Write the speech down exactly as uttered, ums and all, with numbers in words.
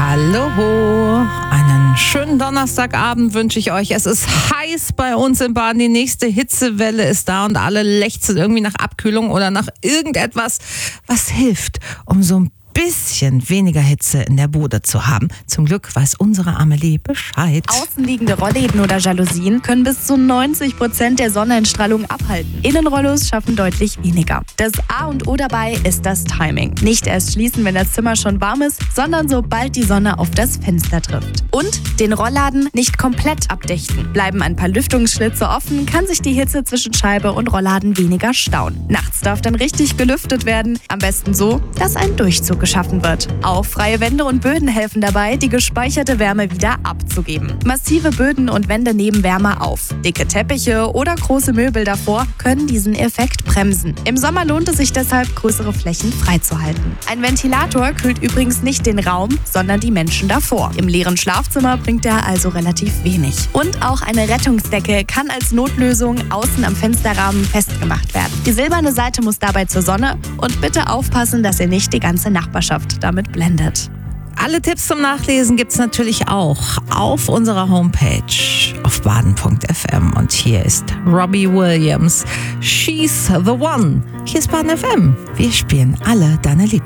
Hallo, einen schönen Donnerstagabend wünsche ich euch. Es ist heiß bei uns in Baden, die nächste Hitzewelle ist da und alle lechzen irgendwie nach Abkühlung oder nach irgendetwas, was hilft, um so ein bisschen weniger Hitze in der Bude zu haben. Zum Glück weiß unsere Amelie Bescheid. Außenliegende Rollläden oder Jalousien können bis zu neunzig Prozent der Sonneneinstrahlung abhalten. Innenrollos schaffen deutlich weniger. Das A und O dabei ist das Timing. Nicht erst schließen, wenn das Zimmer schon warm ist, sondern sobald die Sonne auf das Fenster trifft. Und den Rollladen nicht komplett abdichten. Bleiben ein paar Lüftungsschlitze offen, kann sich die Hitze zwischen Scheibe und Rollladen weniger stauen. Nachts darf dann richtig gelüftet werden. Am besten so, dass ein Durchzug geschaffen wird. Auch freie Wände und Böden helfen dabei, die gespeicherte Wärme wieder abzugeben. Massive Böden und Wände nehmen Wärme auf. Dicke Teppiche oder große Möbel davor können diesen Effekt bremsen. Im Sommer lohnt es sich deshalb, größere Flächen freizuhalten. Ein Ventilator kühlt übrigens nicht den Raum, sondern die Menschen davor. Im leeren Schlafzimmer bringt er also relativ wenig. Und auch eine Rettungsdecke kann als Notlösung außen am Fensterrahmen festgemacht werden. Die silberne Seite muss dabei zur Sonne und bitte aufpassen, dass ihr nicht die ganze Nachbarschaft damit blendet. Alle Tipps zum Nachlesen gibt's natürlich auch auf unserer Homepage auf baden punkt f m. Und hier ist Robbie Williams. She's the One. Hier ist Baden F M. Wir spielen alle deine Lieblings